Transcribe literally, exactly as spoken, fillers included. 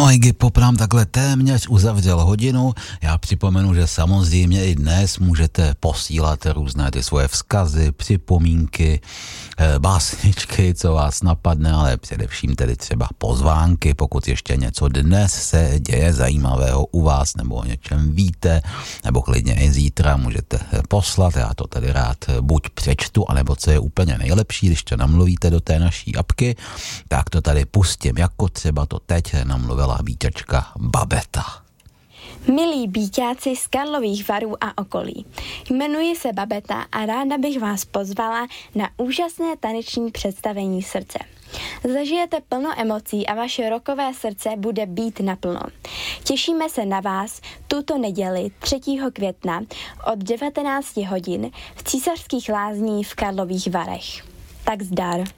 No, Hypo nám takhle téměř uzavřel hodinu. Já připomenu, že samozřejmě i dnes můžete posílat různé ty svoje vzkazy, připomínky, básničky, co vás napadne, ale především tedy třeba pozvánky, pokud ještě něco dnes se děje zajímavého u vás, nebo o něčem víte, nebo klidně i zítra můžete poslat. Já to tady rád buď přečtu, anebo co je úplně nejlepší, když to namluvíte do té naší apky, tak to tady pustím, jako třeba to teď namluvila Bíťačka Babeta. Milí Bíťáci z Karlových Varů a okolí, jmenuji se Babeta a ráda bych vás pozvala na úžasné taneční představení Srdce. Zažijete plno emocí a vaše rockové srdce bude být naplno. Těšíme se na vás tuto neděli třetího května od devatenáct hodin v Císařských lázních v Karlových Varech. Tak zdar.